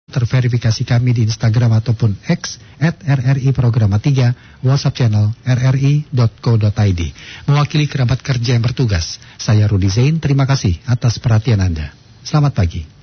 terverifikasi kami di Instagram ataupun X @RRI Programa 3, WhatsApp channel rri.co.id. Mewakili kerabat kerja yang bertugas, saya Rudi Zain, terima kasih atas perhatian Anda. Selamat pagi.